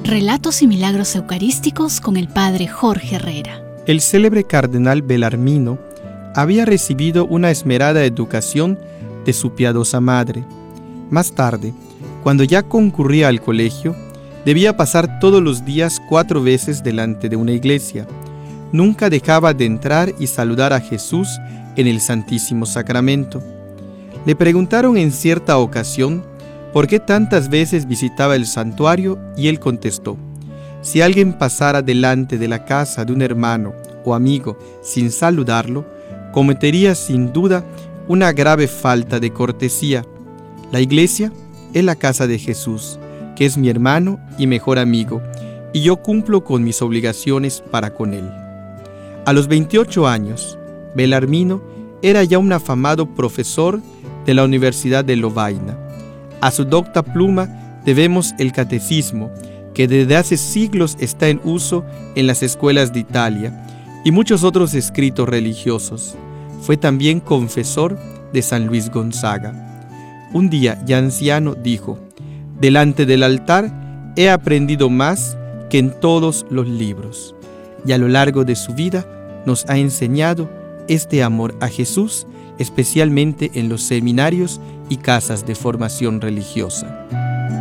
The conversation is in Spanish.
Relatos y milagros eucarísticos con el Padre Jorge Herrera. El célebre cardenal Bellarmino había recibido una esmerada educación de su piadosa madre. Más tarde, cuando ya concurría al colegio, debía pasar todos los días 4 veces delante de una iglesia. Nunca dejaba de entrar y saludar a Jesús en el Santísimo Sacramento. Le preguntaron en cierta ocasión por qué tantas veces visitaba el santuario y él contestó: si alguien pasara delante de la casa de un hermano o amigo sin saludarlo, cometería sin duda una grave falta de cortesía. La iglesia es la casa de Jesús, que es mi hermano y mejor amigo, y yo cumplo con mis obligaciones para con él. A los 28 años, Bellarmino era ya un afamado profesor de la Universidad de Lovaina. A su docta pluma debemos el catecismo, que desde hace siglos está en uso en las escuelas de Italia, y muchos otros escritos religiosos. Fue también confesor de San Luis Gonzaga. Un día, ya anciano, dijo: delante del altar he aprendido más que en todos los libros. Y a lo largo de su vida nos ha enseñado este amor a Jesús, especialmente en los seminarios y casas de formación religiosa.